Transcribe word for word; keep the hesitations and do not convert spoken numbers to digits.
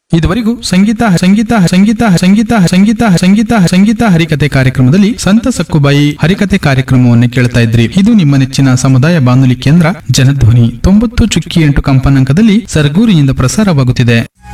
ಇದುವರೆಗೂ ಸಂಗೀತ ಸಂಗೀತ ಸಂಗೀತ ಸಂಗೀತ ಸಂಗೀತ ಸಂಗೀತ ಸಂಗೀತ ಹರಿಕತೆ ಕಾರ್ಯಕ್ರಮದಲ್ಲಿ ಸಂತ ಸಕ್ಕುಬಾಯಿ ಹರಿಕತೆ ಕಾರ್ಯಕ್ರಮವನ್ನು ಕೇಳ್ತಾ ಇದ್ರಿ. ಇದು ನಿಮ್ಮ ನೆಚ್ಚಿನ ಸಮುದಾಯ ಬಾನುಲಿ ಕೇಂದ್ರ ಜನಧ್ವನಿ ತೊಂಬತ್ತು ಚುಕ್ಕಿ ಎಂಟು ಕಂಪನಾಂಕದಲ್ಲಿ ಸರಗೂರಿನಿಂದ ಪ್ರಸಾರವಾಗುತ್ತಿದೆ.